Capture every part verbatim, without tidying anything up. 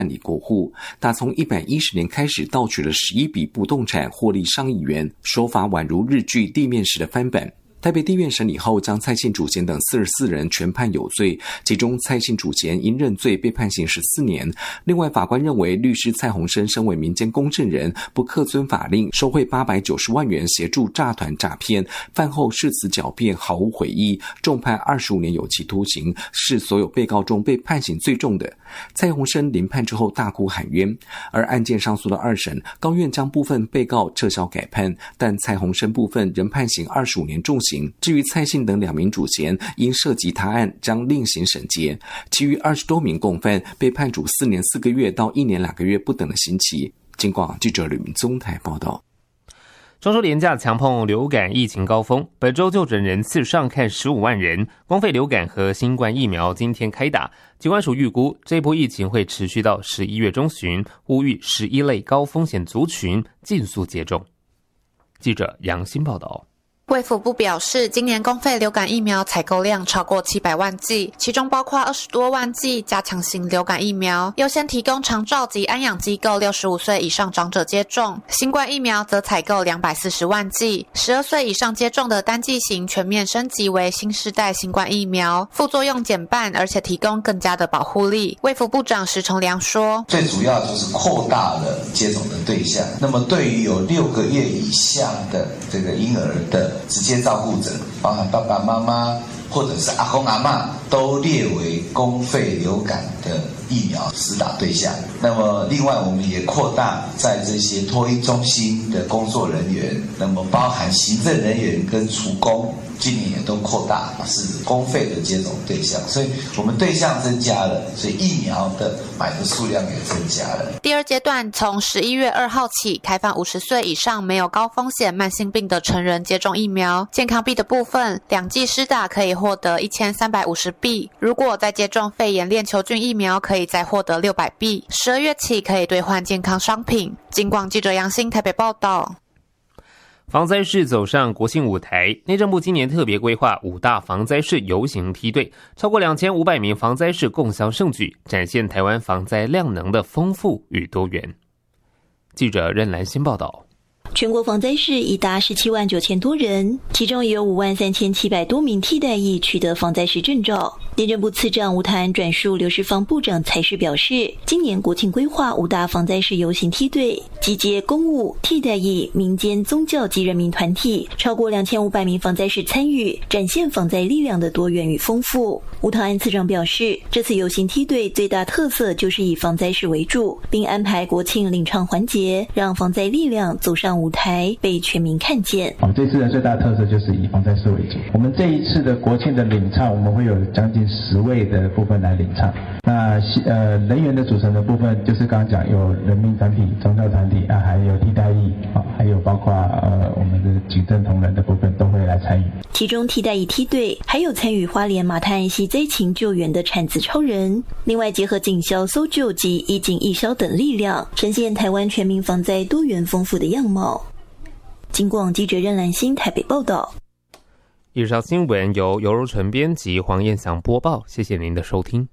理国户，打从一百一十年开始盗取了十一笔不动产，获利上亿元，手法宛如日剧地面师的翻版。台北地院审理后，将蔡姓主嫌等四十四人全判有罪，其中蔡姓主嫌因认罪被判刑十四年。另外，法官认为律师蔡鸿生身为民间公证人，不恪遵法令，收贿八百九十万元，协助诈团诈骗，饭后誓词狡辩，毫无悔意，重判二十五年有期徒刑，是所有被告中被判刑最重的。蔡鸿生临判之后大哭喊冤，而案件上诉的二审，高院将部分被告撤销改判，但蔡鸿生部分仍判刑二十五年重刑。至于蔡姓等两名主嫌，因涉及他案将另行审结，其余二十多名共犯被判处四年四个月到一年两个月不等的刑期。经广记者吕明宗台报道。 中秋连假强碰流感疫情高峰，本周就诊人次上看十五万人，公费流感和新冠疫苗今天开打。疾管署预估这波疫情会持续到十一月中旬，呼吁十一类高风险族群尽速接种。记者杨欣报道。 卫福部表示，今年公费流感疫苗采购量超过七百万剂，其中包括二十多万剂加强型流感疫苗，优先提供长照及安养机构六十五岁以上长者接种。新冠疫苗则采购两百四十万剂，十二岁以上接种的单剂型全面升级为新世代新冠疫苗，副作用减半，而且提供更加的保护力。卫福部长石崇良说， 最主要就是扩大了接种的对象，那么对于有六个月以下的这个婴儿的直接照顾者，包含爸爸妈妈或者是阿公阿嬷，都列为公费流感的疫苗施打对象。那么另外我们也扩大在这些托婴中心的工作人员，那么包含行政人员跟厨工，今年也都扩大是公费的接种对象，所以我们对象增加了，所以疫苗的买的数量也增加了。 第二阶段从十一月二号起开放五十岁以上没有高风险慢性病的成人接种疫苗，健康币的部分，两剂施打可以获得一千三百五十币，如果再接种肺炎链球菌疫苗，可以再获得六百币。十二月起可以兑换健康商品。金广记者杨欣台北报道。 防灾市走上国庆舞台，内政部今年特别规划五大防灾市游行梯队，超过两千五百名防灾市共襄盛举，展现台湾防灾量能的丰富与多元。记者任兰欣报道。 全国防灾士已达十七万九千多人，其中也有五万三千七百多名替代役取得防灾士证照。内政部次长吴谭转述刘世芳部长才是表示，今年国庆规划五大防灾士游行梯队，集结公务、替代役、民间、宗教及人民团体，超过两千五百名防灾士参与，展现防灾力量的多元与丰富。吴谭次长表示，这次游行梯队最大特色就是以防灾士为主，并安排国庆领唱环节，让防灾力量走上舞台被全民看见。 哦，这次的最大特色就是以防灾士为主。我们这一次的国庆的领唱，我们会有将近十位的部分来领唱。那呃人员的组成的部分，就是刚刚讲有人民团体、宗教团体啊，还有替代役啊，还有包括呃我们的警政同仁的部分都会来参与。 其中替代役梯队还有参与花莲马太安溪灾情救援的产子超人，另外结合警消、搜救及义警义消等力量，呈现台湾全民防灾多元丰富的样貌。金广记者任兰欣台北报道。 以上新闻由尤柔纯编辑，黄燕祥播报，谢谢您的收听。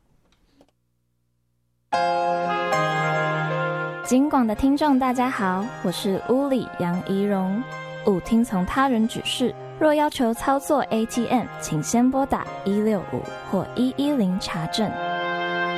金广的听众大家好，我是乌里杨怡蓉。勿听从他人指示，若要求操作 A T M， 请先拨打一六五或一一零查证。